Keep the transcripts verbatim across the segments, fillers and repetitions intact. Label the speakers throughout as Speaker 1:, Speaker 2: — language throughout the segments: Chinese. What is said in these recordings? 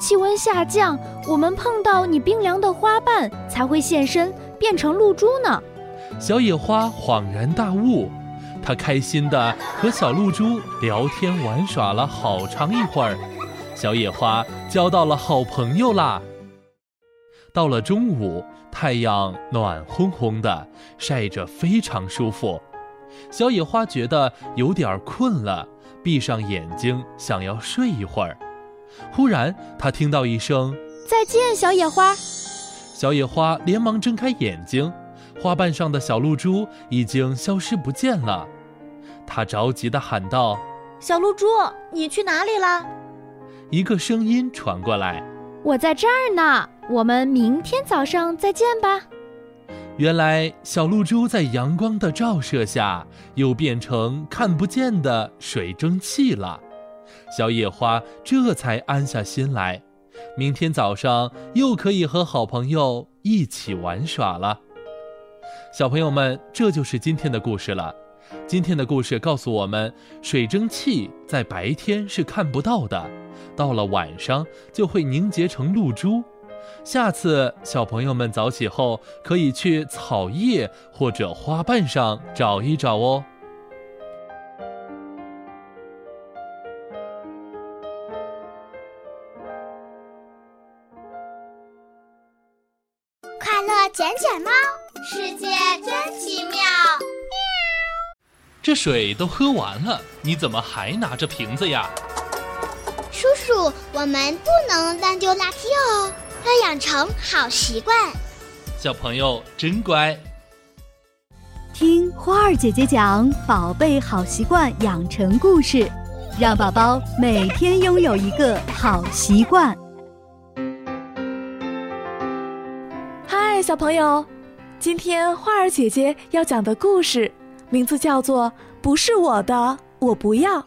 Speaker 1: 气温下降，我们碰到你冰凉的花瓣才会现身，变成露珠呢。
Speaker 2: 小野花恍然大悟，她开心地和小露珠聊天玩耍了好长一会儿，小野花交到了好朋友啦。到了中午，太阳暖烘烘的，晒着非常舒服。小野花觉得有点困了，闭上眼睛想要睡一会儿。忽然她听到一声
Speaker 1: 再见，小野花。
Speaker 2: 小野花连忙睁开眼睛，花瓣上的小露珠已经消失不见了。她着急地喊道：
Speaker 3: 小露珠，你去哪里了？
Speaker 2: 一个声音传过来：
Speaker 1: 我在这儿呢，我们明天早上再见吧。
Speaker 2: 原来小露珠在阳光的照射下又变成看不见的水蒸气了。小野花这才安下心来，明天早上又可以和好朋友一起玩耍了。小朋友们，这就是今天的故事了。今天的故事告诉我们，水蒸气在白天是看不到的，到了晚上就会凝结成露珠。下次小朋友们早起后可以去草叶或者花瓣上找一找哦。
Speaker 4: 快乐捡捡猫，世界真奇妙。
Speaker 2: 这水都喝完了，你怎么还拿着瓶子呀？
Speaker 4: 叔叔，我们不能乱丢垃圾哦，要养成好习惯。
Speaker 2: 小朋友真乖。
Speaker 5: 听花儿姐姐讲宝贝好习惯养成故事，让宝宝每天拥有一个好习惯。
Speaker 6: 嗨，小朋友，今天花儿姐姐要讲的故事名字叫做不是我的我不要。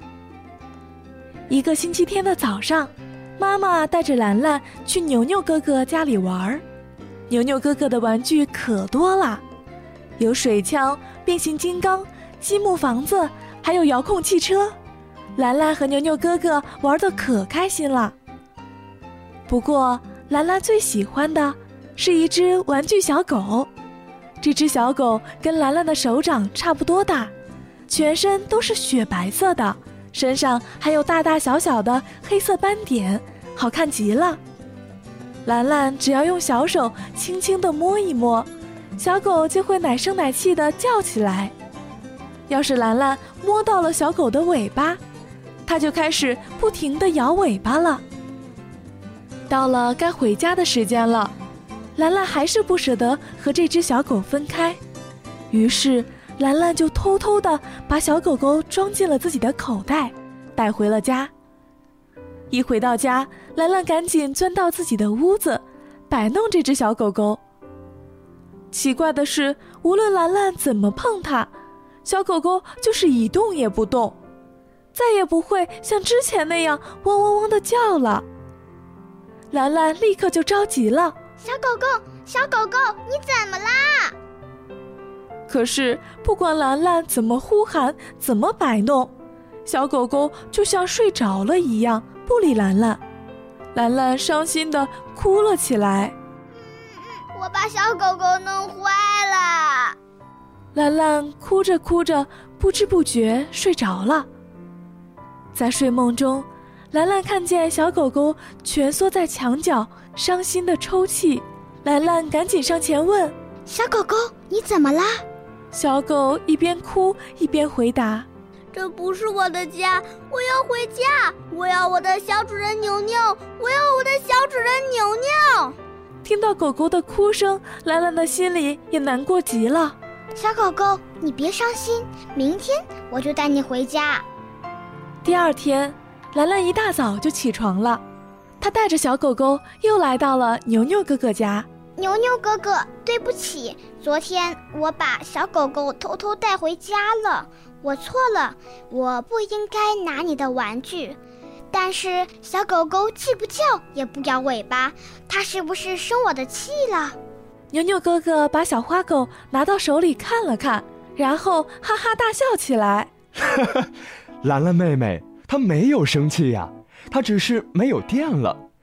Speaker 6: 一个星期天的早上，妈妈带着兰兰去牛牛哥哥家里玩。牛牛哥哥的玩具可多了，有水枪、变形金刚、积木房子，还有遥控汽车。兰兰和牛牛哥哥玩得可开心了。不过兰兰最喜欢的是一只玩具小狗，这只小狗跟兰兰的手掌差不多大，全身都是雪白色的，身上还有大大小小的黑色斑点，好看极了。兰兰只要用小手轻轻地摸一摸，小狗就会奶声奶气地叫起来。要是兰兰摸到了小狗的尾巴，它就开始不停地摇尾巴了。到了该回家的时间了，兰兰还是不舍得和这只小狗分开，于是兰兰就偷偷地把小狗狗装进了自己的口袋，带回了家。一回到家，兰兰赶紧钻到自己的屋子，摆弄这只小狗狗。奇怪的是，无论兰兰怎么碰它，小狗狗就是一动也不动，再也不会像之前那样汪汪汪地叫了。兰兰立刻就着急了，
Speaker 4: 小狗狗，小狗狗，你怎么啦？
Speaker 6: 可是不管兰兰怎么呼喊，怎么摆弄，小狗狗就像睡着了一样，不理兰兰。兰兰伤心地哭了起来。
Speaker 4: 我把小狗狗弄坏了。
Speaker 6: 兰兰哭着哭着，不知不觉睡着了。在睡梦中，兰兰看见小狗狗蜷缩在墙角，伤心地抽泣。兰兰赶紧上前问：
Speaker 4: 小狗狗，你怎么啦？
Speaker 6: 小狗一边哭一边回答：
Speaker 3: 这不是我的家，我要回家，我要我的小主人牛牛，我要我的小主人牛牛。
Speaker 6: 听到狗狗的哭声，兰兰的心里也难过极了。
Speaker 4: 小狗狗，你别伤心，明天我就带你回家。
Speaker 6: 第二天，兰兰一大早就起床了，她带着小狗狗又来到了牛牛哥哥家。
Speaker 4: 牛牛哥哥，对不起，昨天我把小狗狗偷偷带回家了，我错了，我不应该拿你的玩具。但是小狗狗既不叫也不摇尾巴，它是不是生我的气了？
Speaker 6: 牛牛哥哥把小花狗拿到手里看了看，然后哈哈大笑起来。
Speaker 7: 兰兰妹妹，她没有生气呀，她只是没有电了，